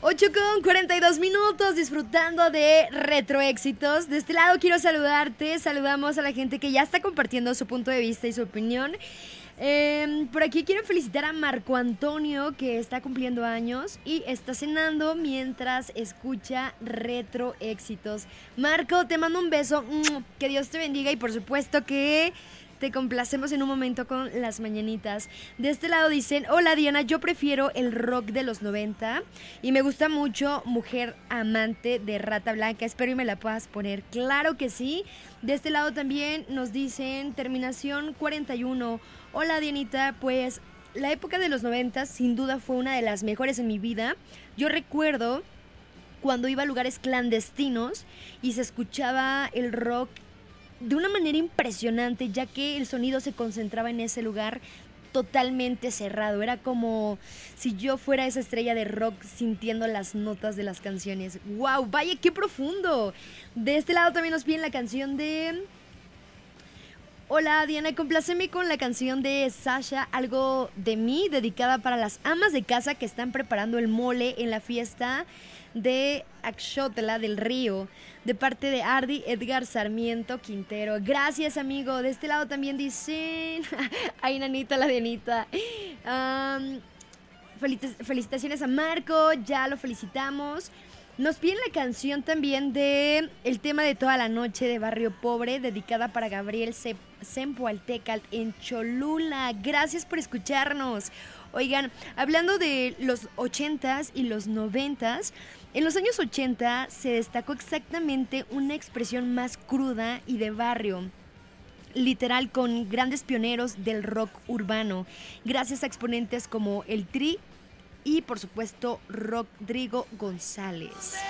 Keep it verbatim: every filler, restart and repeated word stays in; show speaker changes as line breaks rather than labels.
ocho con cuarenta y dos minutos, disfrutando de retro éxitos. De este lado quiero saludarte, saludamos a la gente que ya está compartiendo su punto de vista y su opinión. Eh, por aquí quiero felicitar a Marco Antonio, que está cumpliendo años y está cenando mientras escucha retro éxitos. Marco, te mando un beso, que Dios te bendiga y por supuesto que te complacemos en un momento con las mañanitas. De este lado dicen, hola Diana, yo prefiero el rock de los noventa y me gusta mucho Mujer Amante de Rata Blanca. Espero y me la puedas poner. Claro que sí. De este lado también nos dicen, terminación cuarenta y uno. Hola Dianita, pues la época de los noventa sin duda fue una de las mejores en mi vida. Yo recuerdo cuando iba a lugares clandestinos y se escuchaba el rock de una manera impresionante, ya que el sonido se concentraba en ese lugar totalmente cerrado. Era como si yo fuera esa estrella de rock sintiendo las notas de las canciones. ¡Wow! ¡Vaya, qué profundo! De este lado también nos piden la canción de... Hola Diana, compláceme con la canción de Sasha, Algo de mí, dedicada para las amas de casa que están preparando el mole en la fiesta de Axxotla del Río, de parte de Ardi Edgar Sarmiento Quintero. Gracias, amigo. De este lado también dicen... Ay, nanita, la Dianita. Um, felicitaciones a Marco, ya lo felicitamos. Nos piden la canción también de El tema de toda la noche de Barrio Pobre, dedicada para Gabriel Zempoaltecatl en Cholula. Gracias por escucharnos. Oigan, hablando de los ochentas y los noventas, en los años ochenta se destacó exactamente una expresión más cruda y de barrio, literal, con grandes pioneros del rock urbano, gracias a exponentes como el Tri y por supuesto Rodrigo González.